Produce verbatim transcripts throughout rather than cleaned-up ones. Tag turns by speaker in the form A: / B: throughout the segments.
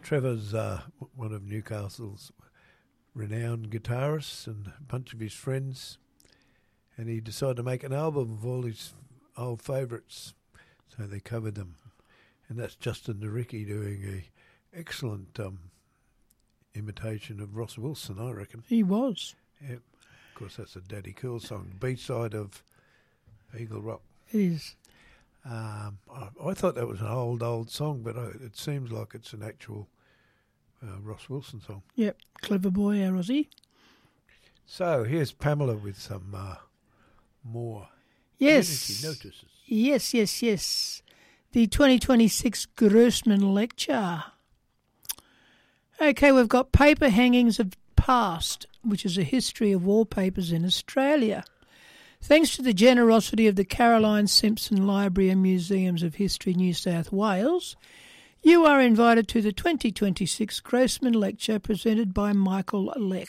A: Trevor's uh, one of Newcastle's renowned guitarists and a bunch of his friends, and he decided to make an album of all his old favourites, so they covered them. And that's Justin DeRicky doing a excellent um, imitation of Ross Wilson, I reckon.
B: He was.
A: Yeah. Of course, that's a Daddy Cool song, B-side of Eagle Rock.
B: It is.
A: Um, I, I thought that was an old, old song, but I, it seems like it's an actual uh, Ross Wilson song.
B: Yep, clever boy, our Aussie.
A: So here's Pamela with some uh, more
B: yes.
A: community notices.
B: Yes, yes, yes. The twenty twenty-six Grossman Lecture. Okay, we've got Paper Hangings of Past, which is a history of wallpapers in Australia. Thanks to the generosity of the Caroline Simpson Library and Museums of History, New South Wales, you are invited to the twenty twenty-six Grossman Lecture presented by Michael Lech,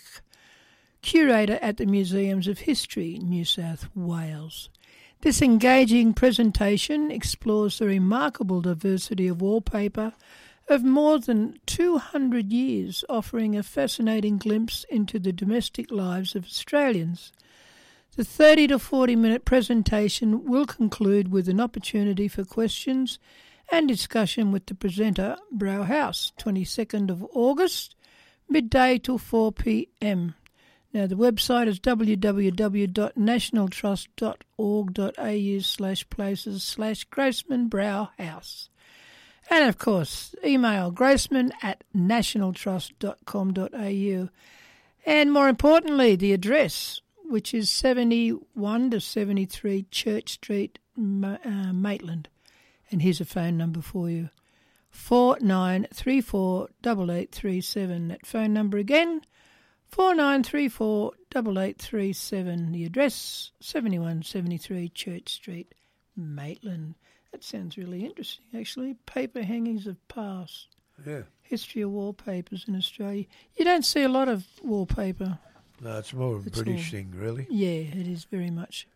B: curator at the Museums of History, New South Wales. This engaging presentation explores the remarkable diversity of wallpaper of more than two hundred years, offering a fascinating glimpse into the domestic lives of Australians. The thirty to forty minute presentation will conclude with an opportunity for questions and discussion with the presenter, Brauhaus, twenty-second of August, midday till four p.m. Now, the website is w w w dot national trust dot org dot a u slash places slash Grossman Brauhaus. And, of course, email grossman at national trust dot com dot a u. And, more importantly, the address, which is seventy-one to seventy-three Church Street, uh, Maitland. And here's a phone number for you, four nine three four, eight eight three seven. That phone number again, four nine three four, eight eight three seven. The address, seventy-one seventy-three Church Street, Maitland. That sounds really interesting, actually. Paper Hangings of Past.
A: Yeah.
B: History of wallpapers in Australia. You don't see a lot of wallpaper.
A: No, it's more a
B: It's
A: British
B: all-
A: thing, really.
B: Yeah, it is very much.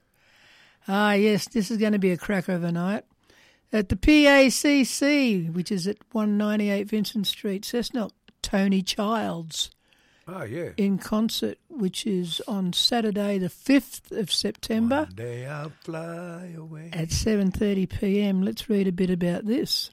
B: Ah, yes, this is going to be a cracker of a night. At the P A C C, which is at one ninety-eight Vincent Street, Cessnock, Tony Childs
A: Oh, yeah.
B: in concert, which is on Saturday the fifth of September
A: One day I'll fly away.
B: at seven thirty p.m. Let's read a bit about this.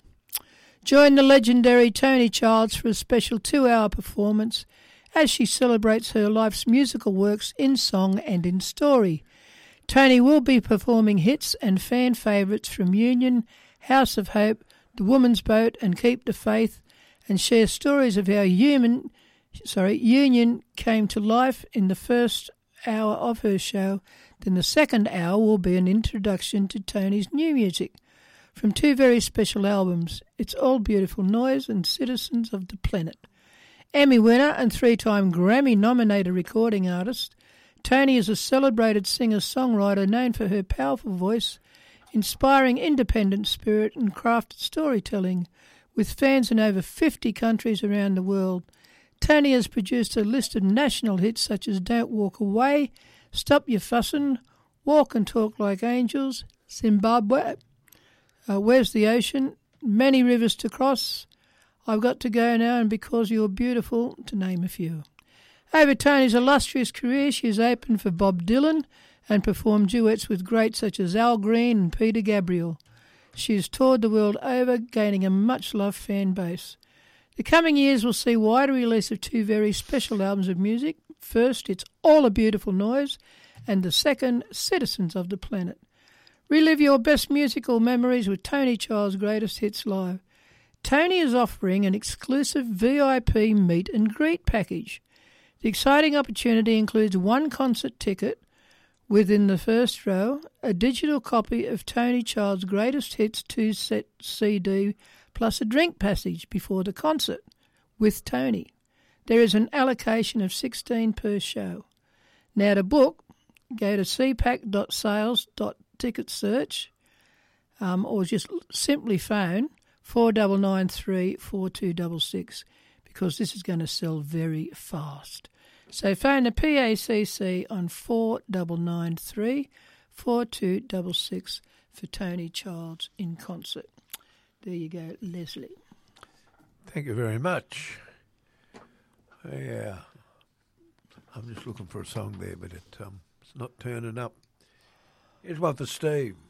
B: Join the legendary Tony Childs for a special two-hour performance as she celebrates her life's musical works in song and in story. Tony will be performing hits and fan favourites from Union, House of Hope, The Woman's Boat and Keep the Faith, and share stories of how human, sorry, Union came to life in the first hour of her show. Then the second hour will be an introduction to Tony's new music from two very special albums, It's All Beautiful Noise and Citizens of the Planet. Emmy winner and three-time Grammy-nominated recording artist, Tony is a celebrated singer-songwriter known for her powerful voice, inspiring independent spirit and crafted storytelling. With fans in over fifty countries around the world, Tony has produced a list of national hits such as Don't Walk Away, Stop Your Fussin', Walk and Talk Like Angels, Zimbabwe, uh, Where's the Ocean, Many Rivers to Cross, I've Got to Go Now and Because You're Beautiful, to name a few. Over Tony's illustrious career, she has opened for Bob Dylan and performed duets with greats such as Al Green and Peter Gabriel. She has toured the world over, gaining a much-loved fan base. The coming years will see wider release of two very special albums of music. First, It's All a Beautiful Noise, and the second, Citizens of the Planet. Relive your best musical memories with Tony Childs' Greatest Hits Live. Tony is offering an exclusive V I P meet and greet package. The exciting opportunity includes one concert ticket within the first row, a digital copy of Tony Childs' Greatest Hits two-set C D, plus a drink passage before the concert with Tony. There is an allocation of sixteen per show. Now to book, go to c pac dot sales dot ticket search um, or just simply phone four nine nine three, four two six six because this is going to sell very fast. So phone the P A C C on four nine nine three, four two six six for Tony Childs in concert. There you go, Leslie.
A: Thank you very much. Yeah. I'm just looking for a song there, but it, um, it's not turning up. Here's one for Steve.